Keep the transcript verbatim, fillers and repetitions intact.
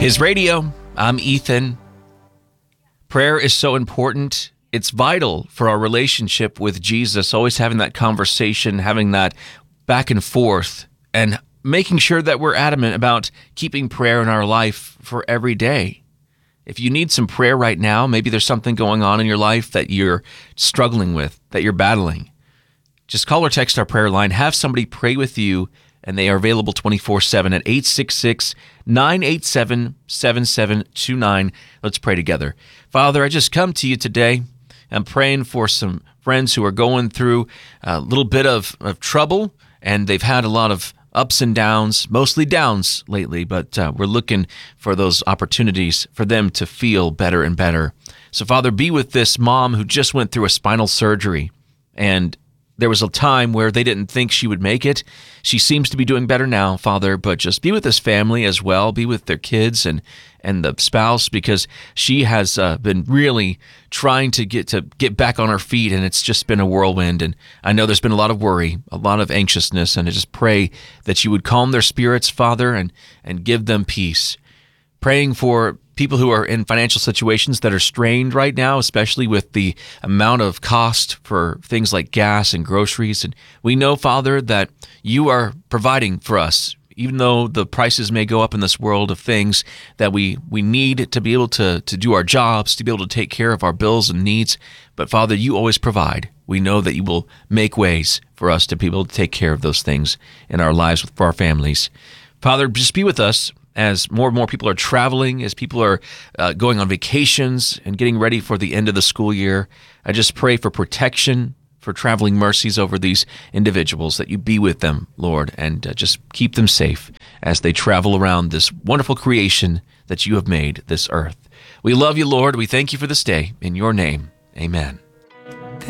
His Radio, I'm Ethan. Prayer is so important. It's vital for our relationship with Jesus, always having that conversation, having that back and forth, and making sure that we're adamant about keeping prayer in our life for every day. If you need some prayer right now, maybe there's something going on in your life that you're struggling with, that you're battling, just call or text our prayer line. Have somebody pray with you, and they are available twenty-four seven at eight six six, nine eight seven, seven seven two nine. Let's pray together. Father, I just come to you today. I'm praying for some friends who are going through a little bit of, of trouble, and they've had a lot of ups and downs, mostly downs lately, but uh, we're looking for those opportunities for them to feel better and better. So, Father, be with this mom who just went through a spinal surgery, and there was a time where they didn't think she would make it. She seems to be doing better now, Father, but just be with this family as well. Be with their kids and and the spouse, because she has uh, been really trying to get to get back on her feet, and it's just been a whirlwind. And I know there's been a lot of worry, a lot of anxiousness, and I just pray that you would calm their spirits, Father, and and give them peace. Praying for people who are in financial situations that are strained right now, especially with the amount of cost for things like gas and groceries. And we know, Father, that you are providing for us, even though the prices may go up in this world of things that we, we need to be able to, to do our jobs, to be able to take care of our bills and needs. But Father, you always provide. We know that you will make ways for us to be able to take care of those things in our lives for our families. Father, just be with us as more and more people are traveling, as people are uh, going on vacations and getting ready for the end of the school year. I just pray for protection, for traveling mercies over these individuals, that you be with them, Lord, and uh, just keep them safe as they travel around this wonderful creation that you have made, this earth. We love you, Lord. We thank you for this day. In your name, amen.